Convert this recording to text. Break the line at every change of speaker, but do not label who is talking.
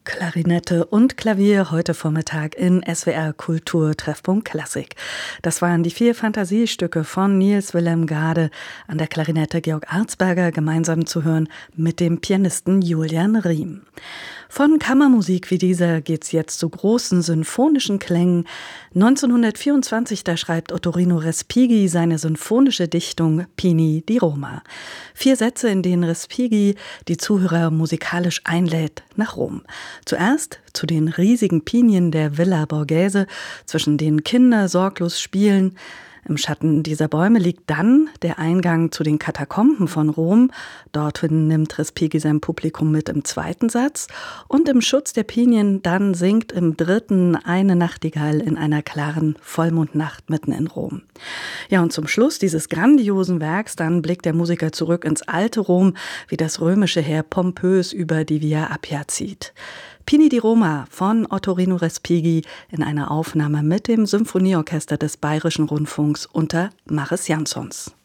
Klarinette und Klavier heute Vormittag in SWR Kultur Treffpunkt Klassik. Das waren die 4 Fantasiestücke von Niels Willem Gade, an der Klarinette Georg Arzberger, gemeinsam zu hören mit dem Pianisten Julian Riem. Von Kammermusik wie dieser geht's jetzt zu großen symphonischen Klängen. 1924, da schreibt Ottorino Respighi seine symphonische Dichtung Pini di Roma. 4 Sätze, in denen Respighi die Zuhörer musikalisch einlädt nach Rom. Zuerst zu den riesigen Pinien der Villa Borghese, zwischen denen Kinder sorglos spielen. Im Schatten dieser Bäume liegt dann der Eingang zu den Katakomben von Rom. Dorthin nimmt Respighi sein Publikum mit im 2. Satz. Und im Schutz der Pinien dann singt im 3. eine Nachtigall in einer klaren Vollmondnacht mitten in Rom. Ja, und zum Schluss dieses grandiosen Werks, dann blickt der Musiker zurück ins alte Rom, wie das römische Heer pompös über die Via Appia zieht. Pini di Roma von Ottorino Respighi in einer Aufnahme mit dem Symphonieorchester des Bayerischen Rundfunks unter Maris Jansons.